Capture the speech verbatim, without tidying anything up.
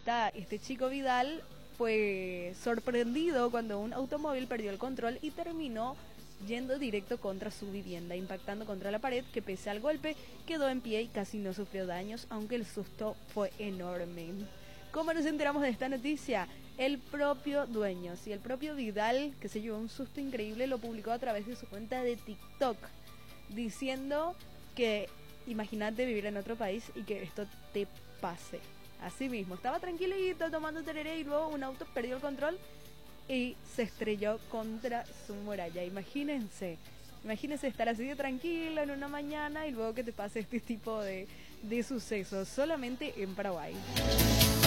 esta, este chico Vidal fue sorprendido cuando un automóvil perdió el control y terminó yendo directo contra su vivienda, impactando contra la pared, que pese al golpe quedó en pie y casi no sufrió daños, aunque el susto fue enorme. ¿Cómo nos enteramos de esta noticia? El propio dueño, sí, el propio Vidal, que se llevó un susto increíble, lo publicó a través de su cuenta de TikTok, diciendo que imagínate vivir en otro país y que esto te pase. Así mismo, estaba tranquilito tomando tereré y luego un auto perdió el control y se estrelló contra su muralla. Imagínense, imagínense estar así de tranquilo en una mañana y luego que te pase este tipo de, de sucesos solamente en Paraguay.